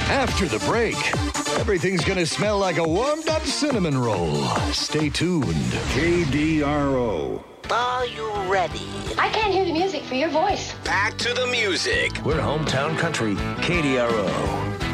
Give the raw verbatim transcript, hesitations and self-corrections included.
After the break, everything's going to smell like a warmed-up cinnamon roll. Stay tuned. K D R O. Are you ready? I can't hear the music for your voice. Back to the music. We're hometown country, K D R O.